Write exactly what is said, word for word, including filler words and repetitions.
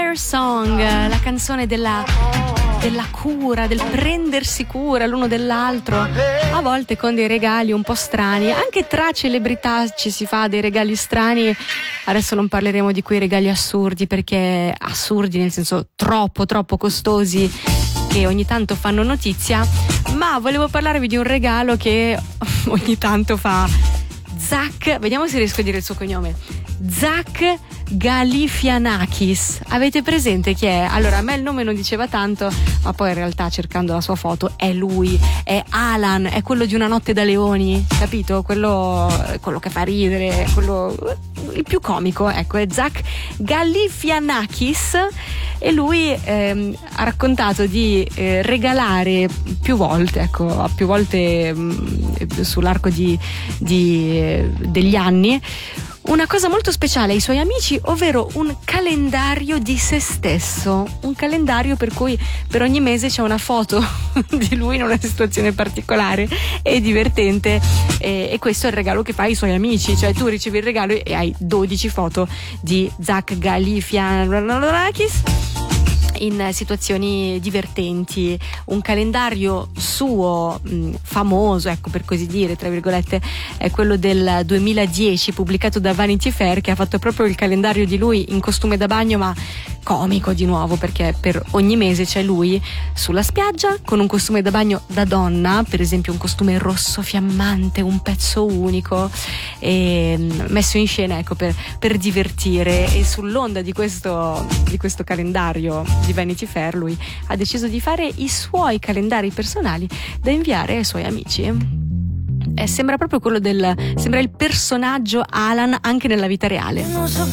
Care Song, la canzone della, della cura, del prendersi cura l'uno dell'altro, a volte con dei regali un po' strani. Anche tra celebrità ci si fa dei regali strani. Adesso non parleremo di quei regali assurdi, perché assurdi nel senso troppo troppo costosi, che ogni tanto fanno notizia, ma volevo parlarvi di un regalo che ogni tanto fa Zach, vediamo se riesco a dire il suo cognome, Zach Galifianakis. Avete presente chi è? Allora, a me il nome non diceva tanto, ma poi in realtà cercando la sua foto è lui, è Alan, è quello di Una notte da leoni, capito? Quello, quello che fa ridere, quello il più comico, ecco, è Zach Galifianakis. E lui ehm, ha raccontato di eh, regalare più volte, ecco, più volte mh, sull'arco di, di, eh, degli anni, una cosa molto speciale ai suoi amici, ovvero un calendario di se stesso, un calendario per cui per ogni mese c'è una foto di lui in una situazione particolare e divertente, e, e questo è il regalo che fa ai suoi amici, cioè tu ricevi il regalo e hai dodici foto di Zach Galifianakis in situazioni divertenti. Un calendario suo mh, famoso, ecco, per così dire, tra virgolette, è quello del duemiladieci, pubblicato da Vanity Fair, che ha fatto proprio il calendario di lui in costume da bagno, ma comico di nuovo, perché per ogni mese c'è lui sulla spiaggia con un costume da bagno da donna, per esempio un costume rosso fiammante, un pezzo unico, e messo in scena, ecco, per, per divertire. E sull'onda di questo, di questo calendario di Vanity Fair, lui ha deciso di fare i suoi calendari personali da inviare ai suoi amici. Eh, sembra proprio quello del sembra il personaggio Alan anche nella vita reale.